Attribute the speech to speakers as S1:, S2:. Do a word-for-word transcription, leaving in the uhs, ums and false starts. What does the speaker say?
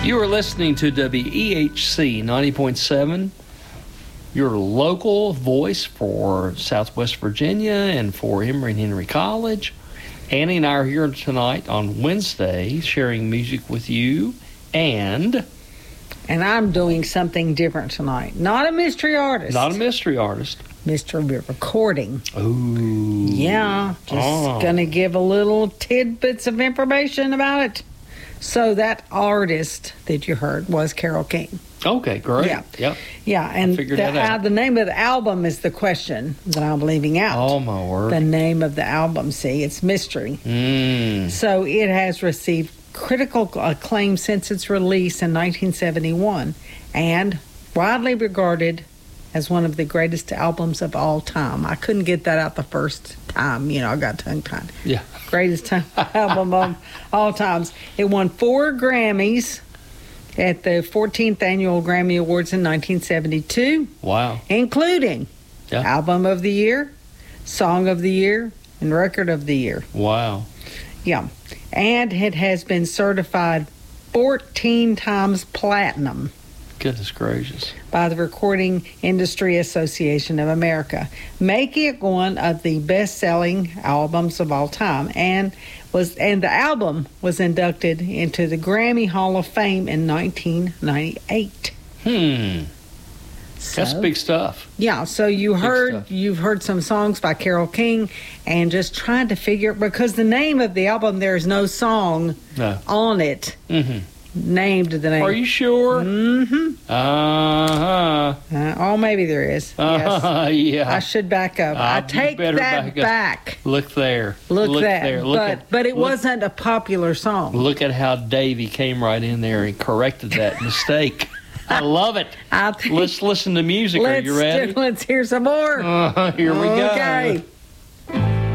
S1: You are listening to W E H C ninety point seven, your local voice for Southwest Virginia and for Emory and Henry College. Annie and I are here tonight on Wednesday sharing music with you, and...
S2: And I'm doing something different tonight. Not a mystery artist.
S1: Not a mystery artist.
S2: Mystery recording.
S1: Ooh.
S2: Yeah, just
S1: oh.
S2: going to give a little tidbits of information about it. So that artist that you heard was Carole King.
S1: Okay, great.
S2: Yeah,
S1: yep.
S2: yeah, and
S1: figured
S2: the,
S1: that out.
S2: Uh, the name of the album is the question that I'm leaving out.
S1: Oh, my word.
S2: The name of the album, see, it's Mystery.
S1: Mm.
S2: So it has received critical acclaim since its release in nineteen seventy-one and widely regarded as one of the greatest albums of all time. I couldn't get that out the first time. You know, I got tongue-tied.
S1: Yeah.
S2: Greatest time album of all times. It won four Grammys at the fourteenth Annual Grammy Awards in nineteen seventy-two.
S1: Wow.
S2: Including
S1: yeah.
S2: Album of the Year, Song of the Year, and Record of the Year.
S1: Wow.
S2: Yeah. And it has been certified fourteen times platinum.
S1: Goodness gracious.
S2: By the Recording Industry Association of America, making it one of the best-selling albums of all time. And was and the album was inducted into the Grammy Hall of Fame in nineteen ninety-eight.
S1: Hmm.
S2: So,
S1: That's big stuff.
S2: Yeah, so you
S1: Big
S2: heard
S1: stuff.
S2: you've heard some songs by Carole King, and just trying to figure, because the name of the album, there is no song
S1: No.
S2: on it
S1: Mm-hmm.
S2: named the name.
S1: Are you sure?
S2: Mm-hmm.
S1: Uh-huh.
S2: Uh, oh, maybe there is. Yes.
S1: Uh, yeah.
S2: I should back up.
S1: Uh,
S2: I
S1: you
S2: take
S1: better
S2: that
S1: back up.
S2: back.
S1: Look there.
S2: Look,
S1: Look
S2: that.
S1: there. Look
S2: but
S1: at,
S2: but it
S1: look,
S2: wasn't a popular song.
S1: Look at how Davey came right in there and corrected that mistake. I love it.
S2: I think,
S1: Let's listen to music. Are
S2: let's,
S1: you ready?
S2: Let's hear some more.
S1: Uh, here we go.
S2: Okay.